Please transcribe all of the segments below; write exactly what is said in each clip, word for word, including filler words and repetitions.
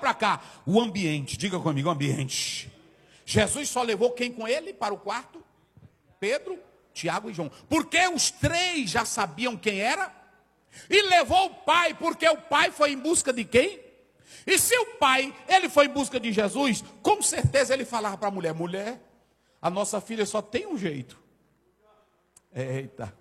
para cá. O ambiente, diga comigo, o ambiente. Jesus só levou quem com ele para o quarto? Pedro, Tiago e João. Porque os três já sabiam quem era. E levou o pai, porque o pai foi em busca de quem? E se o pai, ele foi em busca de Jesus, com certeza ele falava para a mulher, mulher, a nossa filha só tem um jeito. Eita.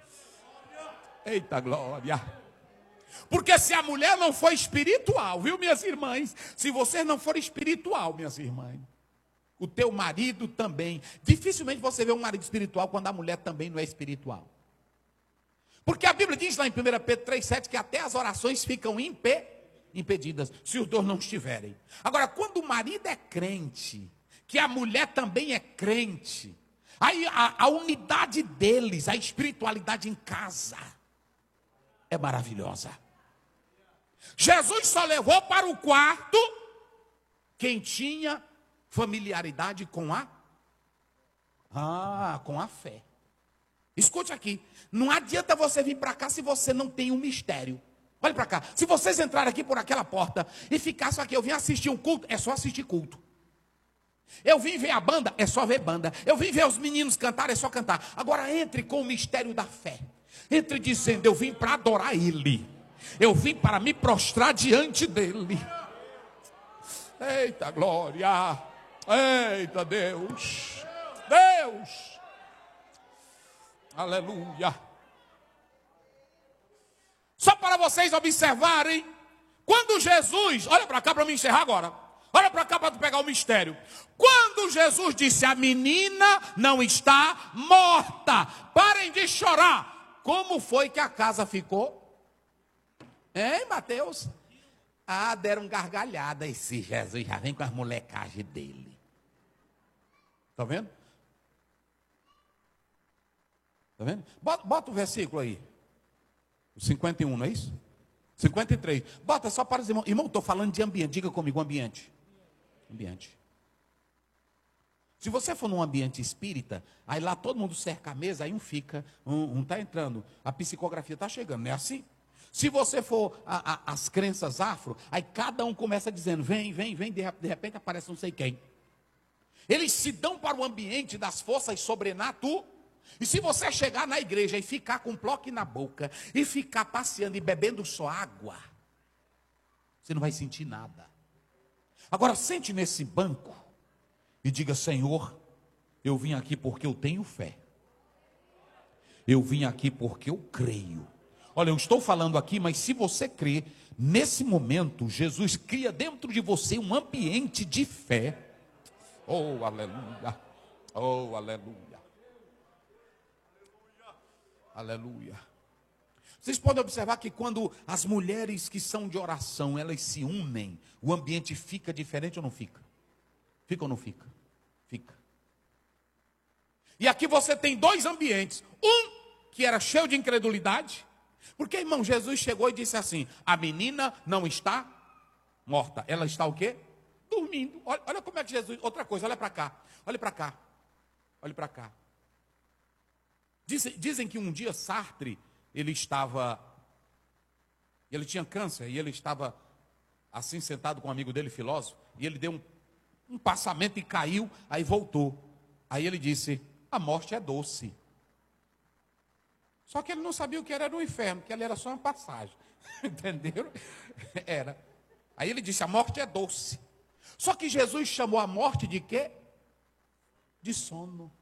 Eita glória. Porque se a mulher não for espiritual, viu minhas irmãs? Se você não for espiritual, minhas irmãs, o teu marido também. Dificilmente você vê um marido espiritual quando a mulher também não é espiritual. Porque a Bíblia diz lá em primeira Pedro três, sete que até as orações ficam impe, impedidas, se os dois não estiverem. Agora, quando o marido é crente, que a mulher também é crente, aí a, a unidade deles, a espiritualidade em casa, é maravilhosa. Jesus só levou para o quarto quem tinha familiaridade com a, ah, com a fé. Escute aqui, não adianta você vir para cá se você não tem um mistério. Olha para cá, se vocês entrarem aqui por aquela porta e ficar só aqui, eu vim assistir um culto, é só assistir culto. Eu vim ver a banda, é só ver banda. Eu vim ver os meninos cantar, é só cantar. Agora entre com o mistério da fé. Entre dizendo, eu vim para adorar Ele. Eu vim para me prostrar diante dEle. Eita glória. Eita Deus. Deus. Aleluia. Só para vocês observarem, quando Jesus, olha para cá para me encerrar agora. Olha para cá para tu pegar o mistério. Quando Jesus disse, a menina não está morta, parem de chorar. Como foi que a casa ficou? Hein, Mateus? Ah, deram gargalhada. Esse Jesus já vem com as molecagens dele. Está vendo? Está vendo? Bota, bota o versículo aí. O cinquenta e um, não é isso? cinquenta e três. Bota só para os irmãos. Irmão, estou falando de ambiente. Diga comigo, ambiente. Ambiente. Se você for num ambiente espírita, aí lá todo mundo cerca a mesa, aí um fica, um está entrando. A psicografia está chegando, não é assim? Se você for a, a, as crenças afro, aí cada um começa dizendo, vem, vem, vem, de, de repente aparece não sei quem. Eles se dão para o ambiente das forças sobrenaturais. E se você chegar na igreja e ficar com um bloco na boca, e ficar passeando e bebendo só água, você não vai sentir nada. Agora sente nesse banco e diga, Senhor, eu vim aqui porque eu tenho fé. Eu vim aqui porque eu creio. Olha, eu estou falando aqui, mas se você crê, nesse momento, Jesus cria dentro de você um ambiente de fé. Oh, aleluia. Oh, aleluia. Aleluia. Vocês podem observar que quando as mulheres que são de oração, elas se unem, o ambiente fica diferente ou não fica? Fica ou não fica? Fica. E aqui você tem dois ambientes. Um que era cheio de incredulidade. Porque, irmão, Jesus chegou e disse assim, a menina não está morta. Ela está o quê? Dormindo. Olha, olha como é que Jesus... Outra coisa, olha para cá. Olha para cá. Olha para cá. Dizem, dizem que um dia Sartre, ele estava, ele tinha câncer, e ele estava assim sentado com um amigo dele, filósofo, e ele deu um, um passamento e caiu, aí voltou. Aí ele disse, a morte é doce. Só que ele não sabia o que era no inferno, que ali era só uma passagem. Entenderam? Era. Aí ele disse, a morte é doce. Só que Jesus chamou a morte de quê? De sono.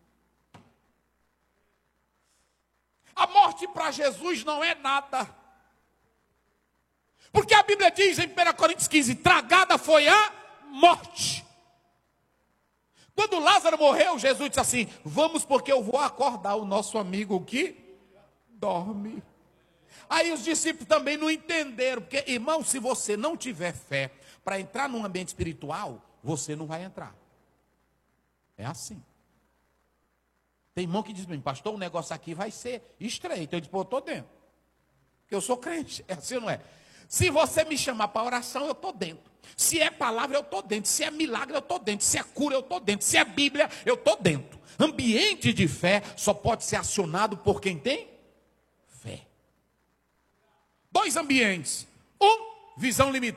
A morte para Jesus não é nada. Porque a Bíblia diz em primeira Coríntios quinze, tragada foi a morte. Quando Lázaro morreu, Jesus disse assim, vamos porque eu vou acordar o nosso amigo que dorme. Aí os discípulos também não entenderam, porque, irmão, se você não tiver fé para entrar num ambiente espiritual, você não vai entrar. É assim. Tem irmão que diz para mim, pastor, o negócio aqui vai ser estreito. Eu disse, pô, eu estou dentro. Porque eu sou crente. É assim ou não é? Se você me chamar para oração, eu estou dentro. Se é palavra, eu estou dentro. Se é milagre, eu estou dentro. Se é cura, eu estou dentro. Se é Bíblia, eu estou dentro. Ambiente de fé só pode ser acionado por quem tem fé. Dois ambientes. Um, visão limitada.